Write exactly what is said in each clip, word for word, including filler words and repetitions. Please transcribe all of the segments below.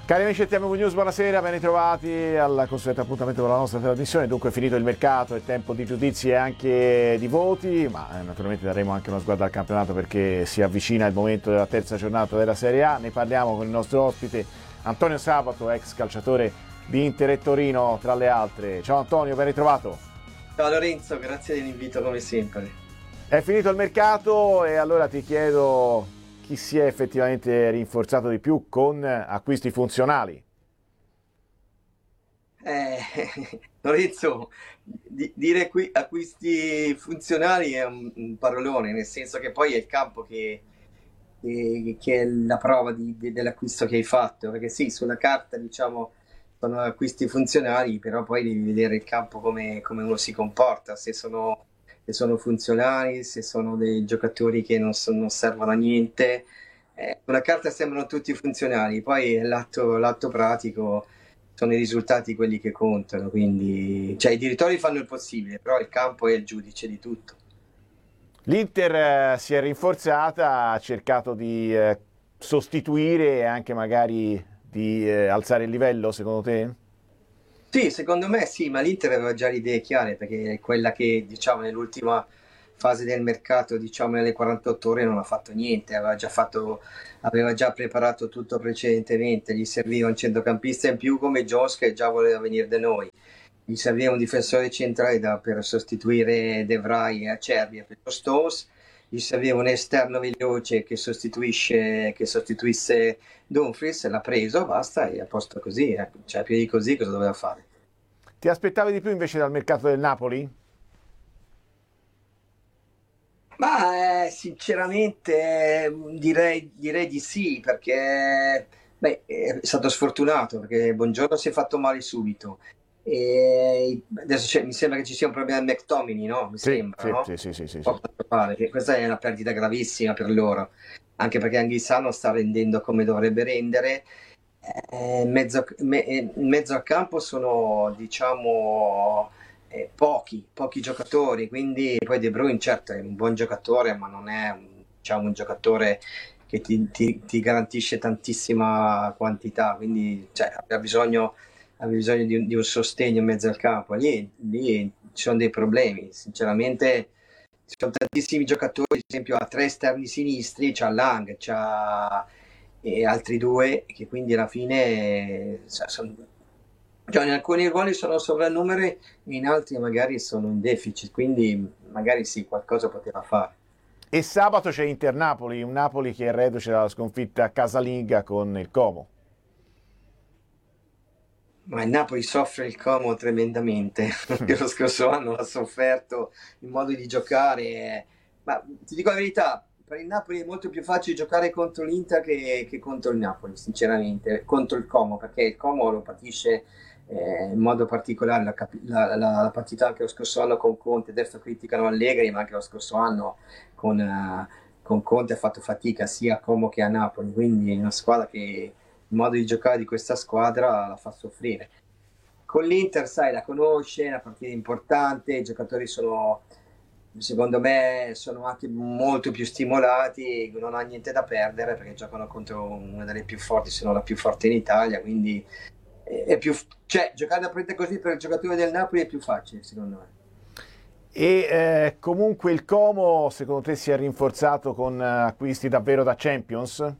Cari amici del T M V News, buonasera, ben ritrovati al consueto appuntamento con la nostra trasmissione. Dunque è finito il mercato, è tempo di giudizi e anche di voti, ma naturalmente daremo anche una sguarda al campionato perché si avvicina il momento della terza giornata della Serie A. Ne parliamo con il nostro ospite Antonio Sabato, ex calciatore di Inter e Torino tra le altre. Ciao Antonio, ben ritrovato. Ciao Lorenzo, grazie dell'invito come sempre. È finito il mercato e allora ti chiedo chi si è effettivamente rinforzato di più con acquisti funzionali. Eh, Lorenzo, di, dire qui, acquisti funzionali è un, un parolone, nel senso che poi è il campo che, che, che è la prova di, di, dell'acquisto che hai fatto, perché sì, sulla carta diciamo sono acquisti funzionali, però poi devi vedere il campo come, come uno si comporta, se sono, se sono funzionali, se sono dei giocatori che non, so, non servono a niente. Eh, sulla carta sembrano tutti funzionali, poi l'atto, l'atto pratico sono i risultati quelli che contano, quindi cioè, i direttori fanno il possibile, però il campo è il giudice di tutto. L'Inter eh, si è rinforzata, ha cercato di eh, sostituire e anche magari di eh, alzare il livello, secondo te? Sì, secondo me sì, ma l'Inter aveva già le idee chiare, perché è quella che diciamo nell'ultima fase del mercato, diciamo nelle quarantotto ore non ha fatto niente, aveva già fatto, aveva già preparato tutto precedentemente, gli serviva un centrocampista in più come Jones che già voleva venire da noi, gli serviva un difensore centrale da, per sostituire De Vrij e Acerbi e Pedro Stones, gli serviva un esterno veloce che sostituisce, che sostituisse Dumfries, l'ha preso, basta, e a posto così, eh. Cioè più di così cosa doveva fare? Ti aspettavi di più invece dal mercato del Napoli? Ma eh, sinceramente eh, direi, direi di sì, perché beh, è stato sfortunato, perché Buongiorno si è fatto male subito. E adesso c'è- mi sembra che ci sia un problema di McTominay, no? Mi Sì, sembra, sì, no? sì, sì, sì, sì, sì. Poco da fare, che questa è una perdita gravissima per loro, anche perché Anghissà non sta rendendo come dovrebbe rendere. Eh, in mezzo, me- in mezzo al campo sono, diciamo, eh, pochi, pochi giocatori, quindi poi De Bruyne certo è un buon giocatore, ma non è un, diciamo, un giocatore che ti, ti- ti garantisce tantissima quantità, quindi cioè, ha bisogno, ha bisogno di un, di un sostegno in mezzo al campo. Lì, lì ci sono dei problemi, sinceramente ci sono tantissimi giocatori, ad esempio ha tre esterni sinistri, c'ha Lang, c'ha e altri due che quindi alla fine cioè, sono, cioè, in alcuni ruoli sono sovrannumeri, in altri magari sono in deficit, quindi magari sì, qualcosa poteva fare. E sabato c'è Inter-Napoli, un Napoli che è reduce dalla sconfitta casalinga con il Como. Ma il Napoli soffre il Como tremendamente, perché lo scorso anno ha sofferto il modo di giocare. Ma ti dico la verità, per il Napoli è molto più facile giocare contro l'Inter che, che contro il Napoli, sinceramente, contro il Como, perché il Como lo patisce eh, in modo particolare. La, capi- la- la- la partita anche lo scorso anno con Conte, adesso criticano Allegri, ma anche lo scorso anno con, eh, con Conte ha fatto fatica sia a Como che a Napoli, quindi è una squadra che il modo di giocare di questa squadra la fa soffrire. Con l'Inter, sai, la conosce, è una partita importante, i giocatori sono, secondo me, sono anche molto più stimolati, non ha niente da perdere perché giocano contro una delle più forti, se non la più forte in Italia, quindi è più, cioè, giocare da partita così per il giocatore del Napoli è più facile, secondo me. E eh, comunque il Como, secondo te, si è rinforzato con eh, acquisti davvero da Champions?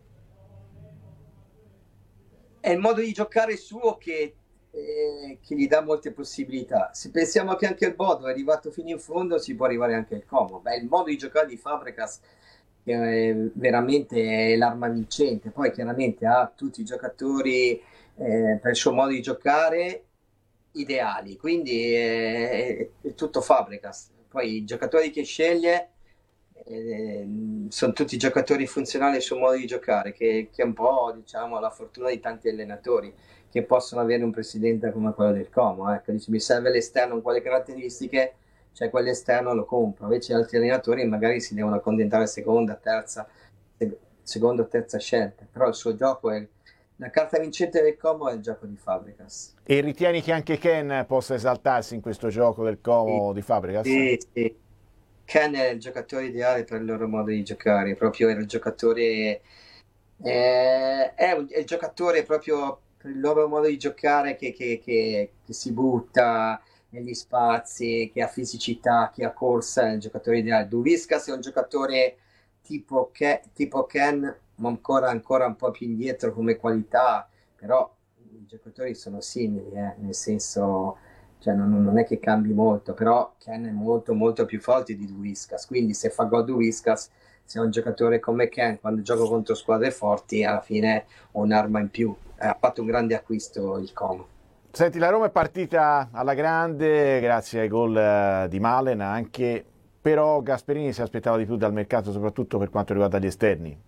È il modo di giocare suo che, eh, che gli dà molte possibilità. Se pensiamo che anche il Bodo è arrivato fino in fondo, si può arrivare anche al Como. Beh, il modo di giocare di Fabregas è veramente l'arma vincente. Poi chiaramente ha tutti i giocatori eh, per il suo modo di giocare ideali, quindi è, è tutto Fabregas. Poi i giocatori che sceglie eh, sono tutti giocatori funzionali al suo modo di giocare, che, che è un po', diciamo, la fortuna di tanti allenatori che possono avere un presidente come quello del Como. Ecco, dice, mi serve l'esterno con quelle caratteristiche, cioè quell'esterno lo compro. Invece altri allenatori magari si devono accontentare a seconda, terza, seconda o terza scelta, però il suo gioco è la carta vincente del Como, è il gioco di Fabregas. E ritieni che anche Ken possa esaltarsi in questo gioco del Sì, Como di Fabregas? sì, sì. Ken è il giocatore ideale per il loro modo di giocare, proprio era il giocatore Eh, è, un- è il giocatore proprio per il loro modo di giocare che, che- che- che si butta negli spazi, che ha fisicità, che ha corsa, è il giocatore ideale. Duviscas è un giocatore tipo, Ke- tipo Ken, ma ancora, ancora un po' più indietro come qualità, però i giocatori sono simili, eh, nel senso, cioè non, non è che cambi molto, però Ken è molto molto più forte di Duviscas, quindi se fa gol Duviscas, se è un giocatore come Ken, quando gioco contro squadre forti, alla fine ho un'arma in più. Eh, ha fatto un grande acquisto il Como. Senti, la Roma è partita alla grande grazie ai gol eh, di Malen anche, però Gasperini si aspettava di più dal mercato, soprattutto per quanto riguarda gli esterni.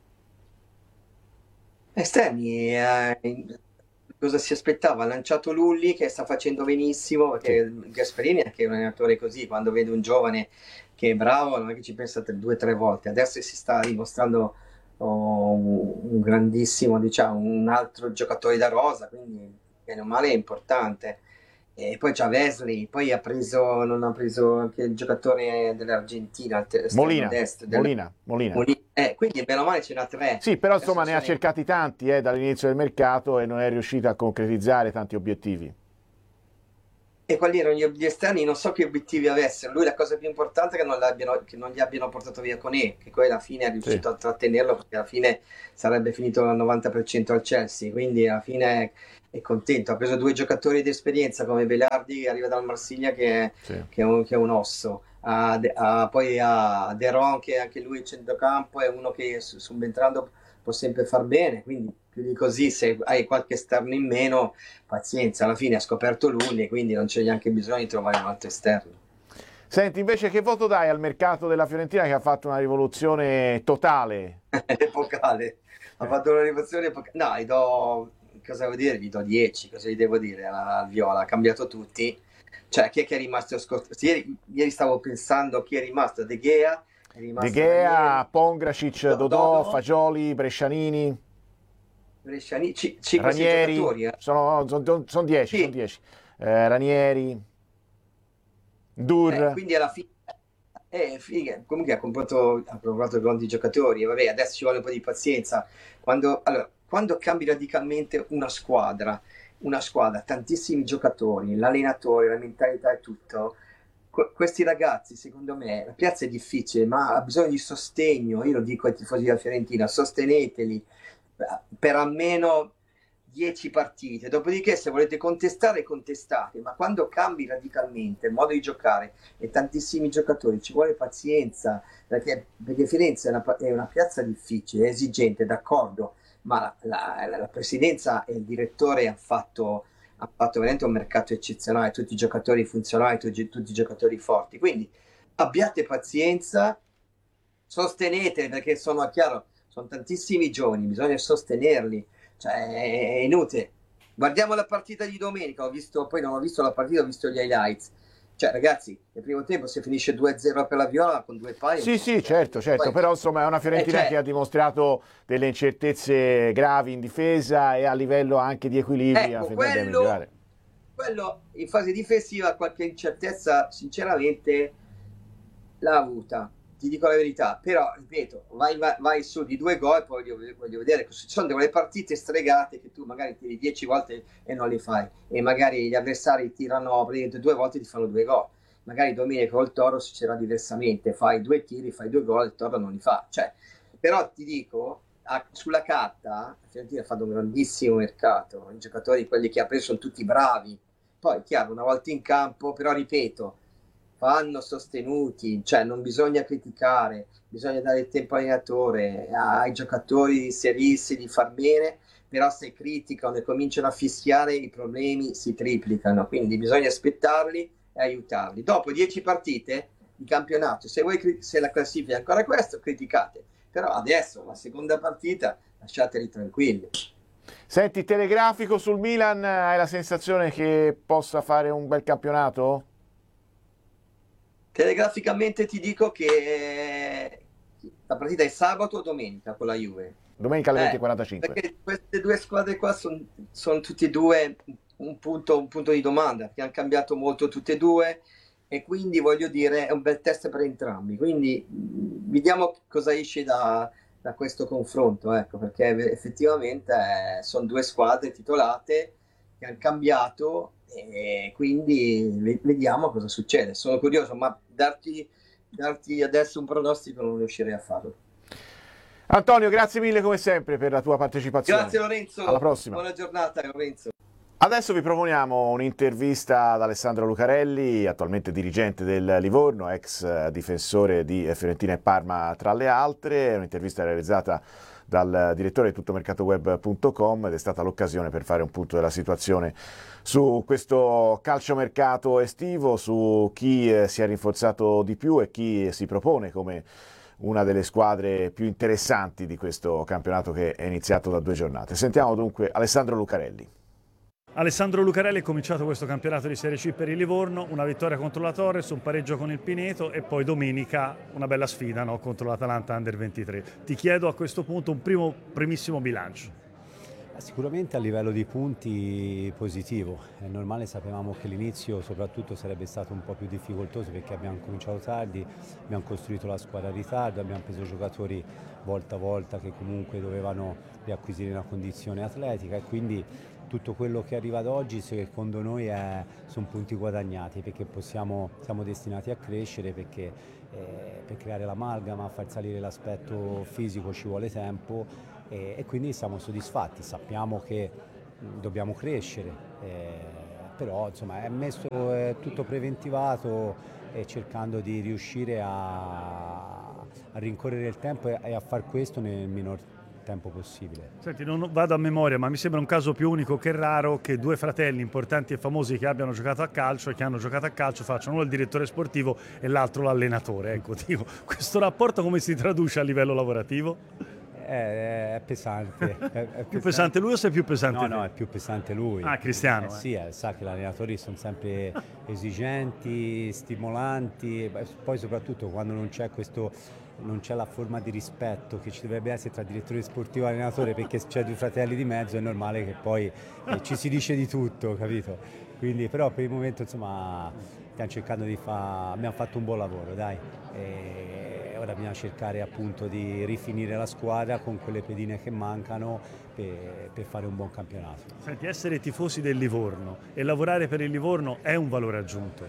Esterni, eh, cosa si aspettava? Ha lanciato Lulli che sta facendo benissimo, Sì. perché Gasperini è anche un allenatore così, quando vede un giovane che è bravo non è che ci pensa tre- due o tre volte. Adesso si sta dimostrando oh, un grandissimo, diciamo, un altro giocatore da rosa, quindi bene o male è importante. E poi c'ha Wesley, poi ha preso, non ha preso anche il giocatore dell'Argentina, il te- esterno Molina, destro, del, Molina, Molina. Molina. Eh, quindi bene o male ce n'ha tre. Sì, però Adesso insomma ne ha ce n'è. cercati tanti eh, dall'inizio del mercato e non è riuscito a concretizzare tanti obiettivi. E quali erano gli, gli esterni? Non so che obiettivi avessero. Lui la cosa più importante è che non, l'abbiano- che non gli abbiano portato via Conè, che poi alla fine è Sì. riuscito a trattenerlo perché alla fine sarebbe finito al novanta per cento al Chelsea, quindi alla fine è, è contento. Ha preso due giocatori di esperienza come Velardi, che arriva dal Marsiglia, che, Sì. che è, un, che è un osso. Ha De- ha- poi ha De Ron, che anche lui è centrocampo, è uno che su- subentrando può sempre far bene, quindi più di così, se hai qualche esterno in meno pazienza, alla fine ha scoperto lui e quindi non c'è neanche bisogno di trovare un altro esterno. Senti, invece che voto dai al mercato della Fiorentina che ha fatto una rivoluzione totale? Epocale, ha Eh, fatto una rivoluzione epocale. No, gli do, cosa devo dire? Gli do dieci, cosa gli devo dire al Viola? Ha cambiato tutti. Cioè, chi è che è rimasto scorto? Ieri, ieri stavo pensando chi è rimasto, De Gea, è De rimasto Gea, Ranieri, Pongracic, Do- Dodò, Dodo, Fagioli, Brescianini, Bresciani, ci- cinque sei Ranieri, giocatori, eh. sono, sono, sono dieci, sono Sì, dieci. Eh, Ranieri, eh, Dur, quindi alla fine, eh, figa, comunque ha comprato, ha comprato grandi giocatori, e vabbè, adesso ci vuole un po' di pazienza. Quando, allora, quando cambi radicalmente una squadra, una squadra, tantissimi giocatori, l'allenatore, la mentalità e tutto, que- questi ragazzi, secondo me, la piazza è difficile, ma ha bisogno di sostegno. Io lo dico ai tifosi della Fiorentina, sosteneteli per almeno dieci partite. Dopodiché, se volete contestare, contestate, ma quando cambi radicalmente il modo di giocare e tantissimi giocatori, ci vuole pazienza, perché, perché Firenze è una, è una piazza difficile, è esigente, d'accordo, ma la, la, la presidenza e il direttore hanno fatto, han fatto veramente un mercato eccezionale, tutti i giocatori funzionali, tutti, tutti i giocatori forti. Quindi abbiate pazienza, sostenete, perché sono chiaro, sono tantissimi giovani, bisogna sostenerli, cioè è inutile. Guardiamo la partita di domenica, ho visto, poi non ho visto la partita, ho visto gli highlights. Cioè, ragazzi, nel primo tempo si finisce due a zero per la Viola con due pari, non sì, so sì, cosa. certo, certo, Poi, però insomma è una eh, Fiorentina che cioè, ha dimostrato delle incertezze gravi in difesa e a livello anche di equilibri la ecco, Fiorentina deve quello, migliorare. quello in fase difensiva qualche incertezza, sinceramente, l'ha avuta, ti dico la verità, però ripeto, vai, vai, vai su di due gol, poi voglio, voglio vedere, ci sono delle partite stregate che tu magari tiri dieci volte e non le fai, e magari gli avversari tirano praticamente due volte e ti fanno due gol. Magari domenica col Toro succederà diversamente, fai due tiri, fai due gol, il Toro non li fa. Cioè, però ti dico, a- sulla carta, la Fiorentina ha fatto un grandissimo mercato, i giocatori, quelli che ha preso sono tutti bravi, poi chiaro, una volta in campo, però ripeto, vanno sostenuti, cioè non bisogna criticare, bisogna dare il tempo all'allenatore, ai giocatori di inserirsi, di far bene, però se criticano e cominciano a fischiare i problemi si triplicano, quindi bisogna aspettarli e aiutarli. Dopo dieci partite di campionato, se, voi, se la classifica è ancora questo, criticate, però adesso la seconda partita lasciateli tranquilli. Senti, telegrafico sul Milan, hai la sensazione che possa fare un bel campionato? Telegraficamente ti dico che la partita è sabato o domenica con la Juve. Domenica alle Eh, venti e quarantacinque. perché queste due squadre qua sono son tutte e due un punto, un punto di domanda, che hanno cambiato molto tutte e due e quindi voglio dire è un bel test per entrambi. Quindi mh, vediamo cosa esce da, da questo confronto, ecco, perché effettivamente eh, sono due squadre titolate che hanno cambiato e quindi vediamo cosa succede. Sono curioso, ma darti, darti adesso un pronostico non riuscirei a farlo. Antonio, grazie mille come sempre per la tua partecipazione. Grazie Lorenzo, alla prossima. Buona giornata Lorenzo. Adesso vi proponiamo un'intervista ad Alessandro Lucarelli, attualmente dirigente del Livorno, ex difensore di Fiorentina e Parma tra le altre, un'intervista realizzata dal direttore di tuttomercatoweb punto com ed è stata l'occasione per fare un punto della situazione su questo calciomercato estivo, su chi si è rinforzato di più e chi si propone come una delle squadre più interessanti di questo campionato che è iniziato da due giornate. Sentiamo dunque Alessandro Lucarelli. Alessandro Lucarelli ha cominciato questo campionato di Serie C per il Livorno, una vittoria contro la Torres, un pareggio con il Pineto e poi domenica una bella sfida, no, contro l'Atalanta Under ventitré. Ti chiedo a questo punto un primo, primissimo bilancio. Sicuramente a livello di punti positivo, è normale, sapevamo che l'inizio soprattutto sarebbe stato un po' più difficoltoso perché abbiamo cominciato tardi, abbiamo costruito la squadra a ritardo, abbiamo preso giocatori volta a volta che comunque dovevano riacquisire una condizione atletica e quindi tutto quello che arriva ad oggi secondo noi è, sono punti guadagnati perché possiamo, siamo destinati a crescere perché eh, per creare l'amalgama, far salire l'aspetto fisico ci vuole tempo e, e quindi siamo soddisfatti, sappiamo che mh, dobbiamo crescere, eh, però insomma è messo è tutto preventivato e cercando di riuscire a, a rincorrere il tempo e, e a far questo nel minor tempo tempo possibile. Senti, non vado a memoria, ma mi sembra un caso più unico che raro che due fratelli importanti e famosi che abbiano giocato a calcio e che hanno giocato a calcio facciano uno il direttore sportivo e l'altro l'allenatore. Ecco, dico, questo rapporto come si traduce a livello lavorativo? È, è pesante. È, è più pesante. pesante lui o sei più pesante No, te? no, è più pesante lui. Ah, Cristiano. Eh, eh. sì, eh, sa che gli allenatori sono sempre esigenti, stimolanti, poi soprattutto quando non c'è questo non c'è la forma di rispetto che ci dovrebbe essere tra direttore sportivo e allenatore perché c'è due fratelli di mezzo, è normale che poi eh, ci si dice di tutto, capito? Quindi però per il momento insomma stiamo cercando di fare, abbiamo fatto un buon lavoro, dai. E ora bisogna cercare appunto di rifinire la squadra con quelle pedine che mancano per, per fare un buon campionato. Senti, essere tifosi del Livorno e lavorare per il Livorno è un valore aggiunto?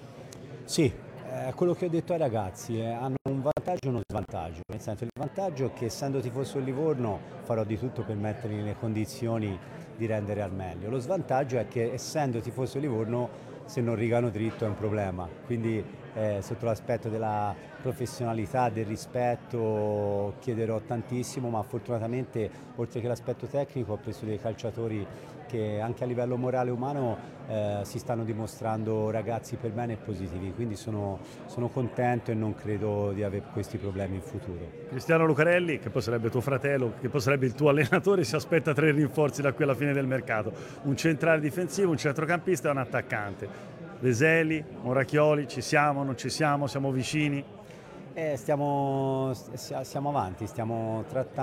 Sì, eh, quello che ho detto ai ragazzi, eh, hanno un vantaggio e uno svantaggio, nel senso il vantaggio è che essendo tifoso del Livorno farò di tutto per metterli nelle condizioni di rendere al meglio, lo svantaggio è che essendo tifoso del Livorno se non rigano dritto è un problema, quindi eh, sotto l'aspetto della professionalità, del rispetto chiederò tantissimo, ma fortunatamente oltre che l'aspetto tecnico ho preso dei calciatori che anche a livello morale e umano eh, si stanno dimostrando ragazzi per bene e positivi, quindi sono, sono contento e non credo di avere questi problemi in futuro. Cristiano Lucarelli, che poi sarebbe tuo fratello, che poi sarebbe il tuo allenatore, si aspetta tre rinforzi da qui alla fine del mercato, un centrale difensivo, un centrocampista e un attaccante. Veseli, Moracchioli, ci siamo, non ci siamo, siamo vicini? Eh, stiamo, siamo avanti, stiamo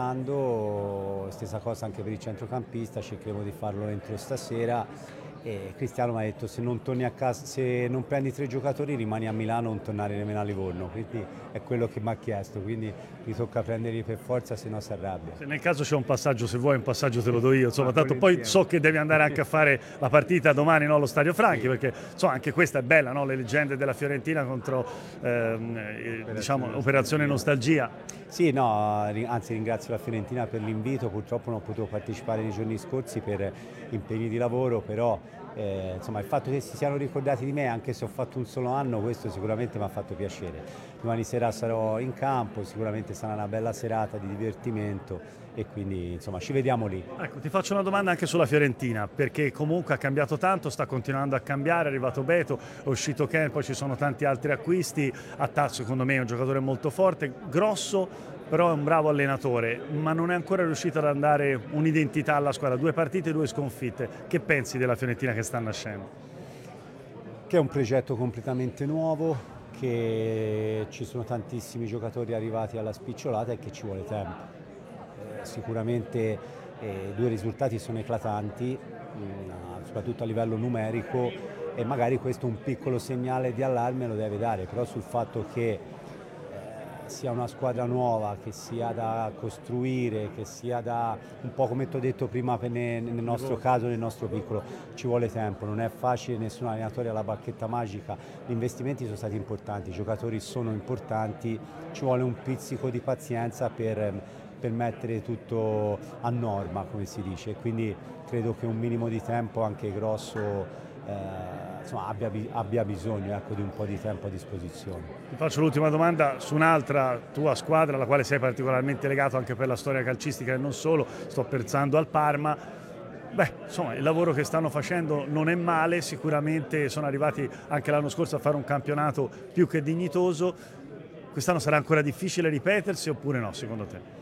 trattando, stessa cosa anche per il centrocampista, cercheremo di farlo entro stasera e Cristiano mi ha detto se non torni a casa, se non prendi tre giocatori rimani a Milano, non tornare nemmeno a Livorno, quindi è quello che mi ha chiesto, quindi mi tocca prenderli per forza se no si arrabbia. Se nel caso c'è un passaggio, se vuoi un passaggio te lo do io, insomma, tanto poi so che devi andare anche a fare la partita domani, no, allo Stadio Franchi, sì. Perché insomma, anche questa è bella, no? Le leggende della Fiorentina contro ehm, eh, diciamo, Operazione Nostalgia. Sì, no, anzi ringrazio la Fiorentina per l'invito, purtroppo non ho potuto partecipare nei giorni scorsi per impegni di lavoro, però eh, insomma, il fatto che si siano ricordati di me, anche se ho fatto un solo anno, questo sicuramente mi ha fatto piacere. Domani sera sarò in campo, sicuramente sarà una bella serata di divertimento e quindi insomma ci vediamo lì. Ecco, ti faccio una domanda anche sulla Fiorentina, perché comunque ha cambiato tanto, sta continuando a cambiare, è arrivato Beto, è uscito Ken, poi ci sono tanti altri acquisti, Attà secondo me è un giocatore molto forte, grosso, però è un bravo allenatore, ma non è ancora riuscito ad andare un'identità alla squadra, due partite, due sconfitte. Che pensi della Fiorentina che sta nascendo? Che è un progetto completamente nuovo, che ci sono tantissimi giocatori arrivati alla spicciolata e che ci vuole tempo. Eh, sicuramente eh, due risultati sono eclatanti, mh, soprattutto a livello numerico, e magari questo un piccolo segnale di allarme lo deve dare, però sul fatto che sia una squadra nuova, che sia da costruire, che sia da, un po' come ti ho detto prima nel nostro caso, nel nostro piccolo, ci vuole tempo, non è facile, nessun allenatore ha la bacchetta magica, gli investimenti sono stati importanti, i giocatori sono importanti, ci vuole un pizzico di pazienza per, per mettere tutto a norma, come si dice, quindi credo che un minimo di tempo anche grosso eh, insomma, abbia, abbia bisogno, ecco, di un po' di tempo a disposizione. Ti faccio l'ultima domanda su un'altra tua squadra alla quale sei particolarmente legato anche per la storia calcistica e non solo, sto pensando al Parma. Beh, insomma, il lavoro che stanno facendo non è male, sicuramente sono arrivati anche l'anno scorso a fare un campionato più che dignitoso. Quest'anno sarà ancora difficile ripetersi oppure no, secondo te?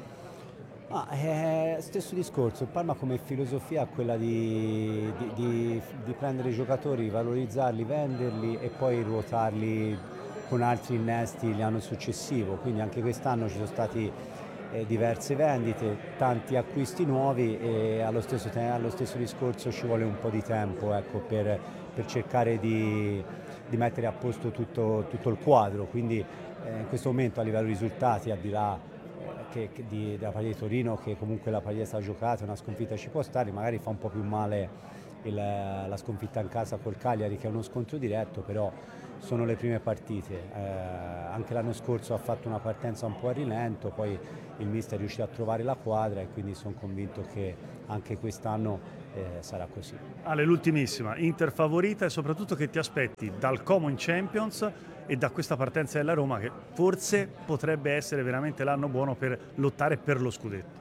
Ah, è stesso discorso, il Parma come filosofia è quella di, di, di, di prendere i giocatori, valorizzarli, venderli e poi ruotarli con altri innesti l'anno successivo, quindi anche quest'anno ci sono stati eh, diverse vendite, tanti acquisti nuovi e allo stesso, allo stesso discorso ci vuole un po' di tempo, ecco, per, per cercare di, di mettere a posto tutto, tutto il quadro, quindi eh, in questo momento a livello risultati, al di là Che, che di, della partita di Torino, che comunque la partita è stata giocata, una sconfitta ci può stare, magari fa un po' più male il, la sconfitta in casa col Cagliari che è uno scontro diretto, però sono le prime partite, eh, anche l'anno scorso ha fatto una partenza un po' a rilento, poi il mister è riuscito a trovare la quadra e quindi sono convinto che anche quest'anno eh, sarà così. Ale, l'ultimissima, Inter favorita e soprattutto che ti aspetti dal Como in Champions e da questa partenza della Roma che forse potrebbe essere veramente l'anno buono per lottare per lo scudetto.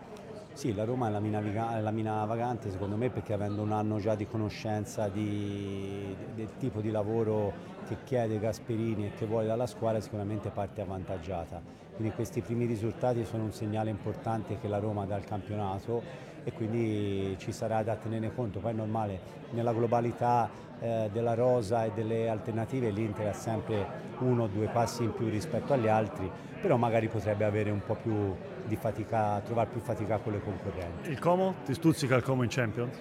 Sì, la Roma è la mina, è la mina vagante secondo me, perché avendo un anno già di conoscenza di, del tipo di lavoro che chiede Gasperini e che vuole dalla squadra, sicuramente parte avvantaggiata. Quindi questi primi risultati sono un segnale importante che la Roma dà al campionato e quindi ci sarà da tenere conto. Poi è normale, nella globalità eh, della rosa e delle alternative l'Inter ha sempre uno o due passi in più rispetto agli altri, però magari potrebbe avere un po' più di fatica, trovare più fatica con le concorrenti. Il Como? Ti stuzzica il Como in Champions?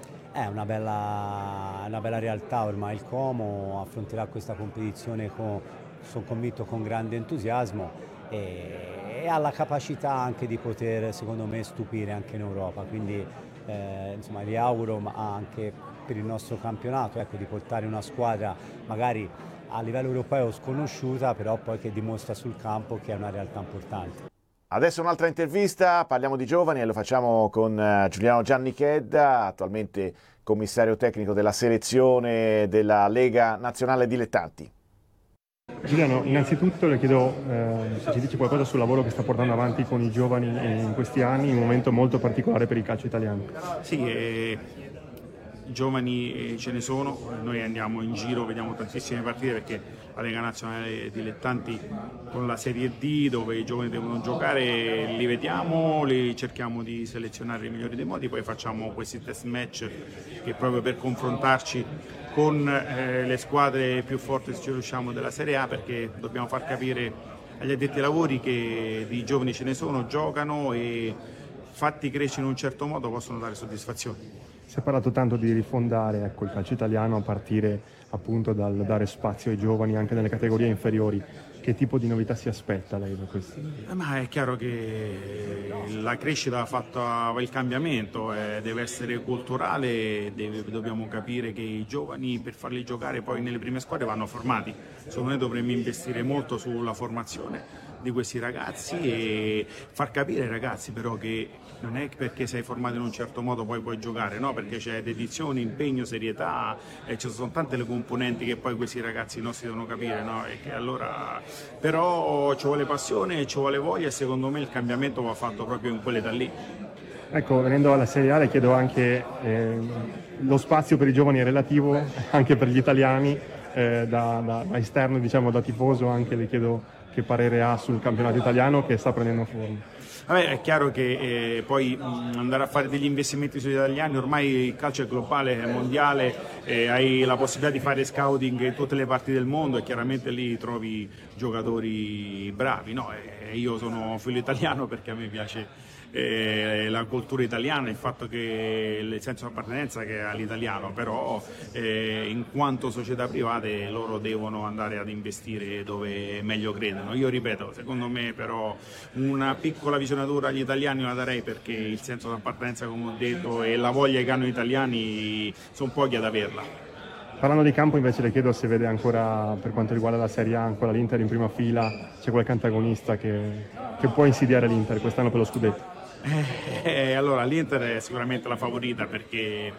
È una bella, una bella realtà ormai il Como, affronterà questa competizione con, sono convinto, con grande entusiasmo e, e ha la capacità anche di poter, secondo me, stupire anche in Europa, quindi eh, insomma gli auguro, ma anche per il nostro campionato, ecco, di portare una squadra magari a livello europeo sconosciuta, però poi che dimostra sul campo che è una realtà importante. Adesso un'altra intervista, parliamo di giovani e lo facciamo con Giuliano Giannichedda, attualmente commissario tecnico della selezione della Lega Nazionale Dilettanti. Giuliano, innanzitutto le chiedo eh, se ci dice qualcosa sul lavoro che sta portando avanti con i giovani in questi anni, in un momento molto particolare per il calcio italiano. Sì, eh, giovani ce ne sono, noi andiamo in giro, vediamo tantissime partite perché la Lega Nazionale Dilettanti con la Serie D dove i giovani devono giocare li vediamo, li cerchiamo di selezionare i migliori dei modi, poi facciamo questi test match che proprio per confrontarci con eh, le squadre più forti se ci riusciamo della Serie A, perché dobbiamo far capire agli addetti ai lavori che di giovani ce ne sono, giocano e fatti crescere in un certo modo possono dare soddisfazione. Si è parlato tanto di rifondare, ecco, il calcio italiano a partire appunto dal dare spazio ai giovani anche nelle categorie inferiori. Che tipo di novità si aspetta lei da questi? Eh, ma è chiaro che la crescita ha fatto il cambiamento, eh, deve essere culturale, deve, dobbiamo capire che i giovani per farli giocare poi nelle prime squadre vanno formati. Secondo me dovremmo investire molto sulla formazione di questi ragazzi e far capire ai ragazzi però che non è perché sei formato in un certo modo poi puoi giocare, no? Perché c'è dedizione, impegno, serietà e ci sono tante le componenti che poi questi ragazzi nostri devono capire, no? E che allora però ci vuole passione, ci vuole voglia e secondo me il cambiamento va fatto proprio in quell'età lì. Ecco, venendo alla Serie A le chiedo anche eh, lo spazio per i giovani è relativo anche per gli italiani, eh, da, da, da esterno, diciamo da tifoso, anche le chiedo che parere ha sul campionato italiano che sta prendendo forma. Vabbè, è chiaro che eh, poi mh, andare a fare degli investimenti sugli italiani, ormai il calcio è globale, è mondiale, eh, hai la possibilità di fare scouting in tutte le parti del mondo e chiaramente lì trovi giocatori bravi, no? E io sono figlio italiano perché a me piace eh, la cultura italiana, il fatto che il senso di appartenenza che ha l'italiano, però eh, in quanto società private loro devono andare ad investire dove meglio credono. Io ripeto, secondo me però una piccola visionatura agli italiani la darei, perché il senso di appartenenza, come ho detto, e la voglia che hanno gli italiani sono pochi ad averla. Parlando di campo invece le chiedo se vede ancora, per quanto riguarda la Serie A, ancora l'Inter in prima fila, c'è qualche antagonista che, che può insidiare l'Inter quest'anno per lo scudetto? Eh, allora l'Inter è sicuramente la favorita, perché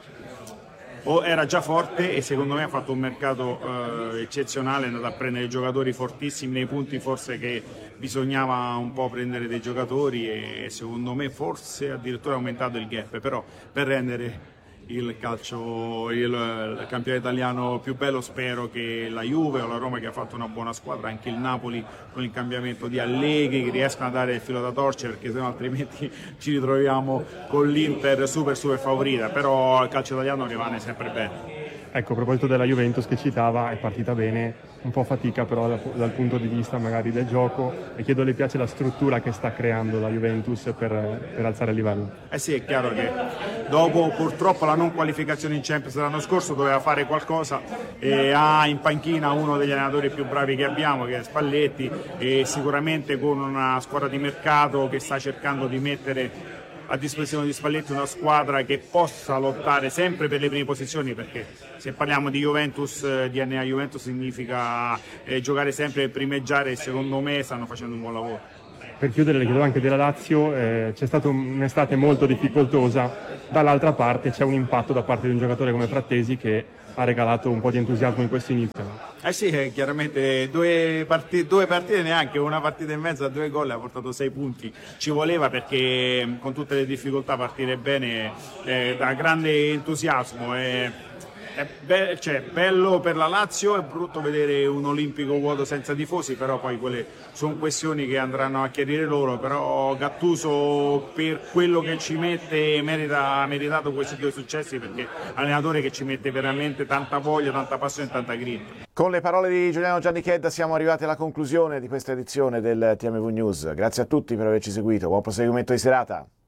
era già forte e secondo me ha fatto un mercato eh, eccezionale, è andato a prendere giocatori fortissimi nei punti forse che bisognava un po' prendere dei giocatori, e secondo me forse addirittura ha aumentato il gap, però per rendere il calcio, il, il campionato italiano più bello spero che la Juve o la Roma, che ha fatto una buona squadra, anche il Napoli con il cambiamento di Allegri, che riescano a dare il filo da torcere, perché sennò altrimenti ci ritroviamo con l'Inter super super favorita, però il calcio italiano rimane sempre bene. Ecco, a proposito della Juventus che citava, è partita bene, un po' fatica però dal, dal punto di vista magari del gioco, e chiedo, le piace la struttura che sta creando la Juventus per, per alzare il livello? Eh sì, è chiaro che dopo purtroppo la non qualificazione in Champions l'anno scorso doveva fare qualcosa, e ha in panchina uno degli allenatori più bravi che abbiamo, che è Spalletti, e sicuramente con una squadra di mercato che sta cercando di mettere a disposizione di Spalletti una squadra che possa lottare sempre per le prime posizioni, perché se parliamo di Juventus, D N A Juventus significa eh, giocare sempre e primeggiare, e secondo me stanno facendo un buon lavoro. Per chiudere le chiedo anche della Lazio, eh, c'è stata un'estate molto difficoltosa, dall'altra parte c'è un impatto da parte di un giocatore come Frattesi che ha regalato un po' di entusiasmo in questo inizio. Eh sì, chiaramente due partite, due partite neanche, una partita e mezza, due gol, ha portato sei punti, ci voleva, perché con tutte le difficoltà partire bene eh, da grande entusiasmo. Eh. È be- cioè, bello per la Lazio, è brutto vedere un olimpico vuoto senza tifosi, però poi quelle sono questioni che andranno a chiarire loro, però Gattuso per quello che ci mette merita, ha meritato questi due successi, perché è un allenatore che ci mette veramente tanta voglia, tanta passione e tanta grinta. Con le parole di Giuliano Giannichedda siamo arrivati alla conclusione di questa edizione del T M V News. Grazie a tutti per averci seguito, buon proseguimento di serata.